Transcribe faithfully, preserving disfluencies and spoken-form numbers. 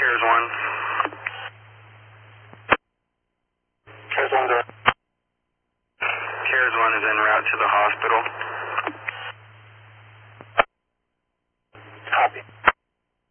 CARES one. CARES one, go. CARES one is en route to the hospital.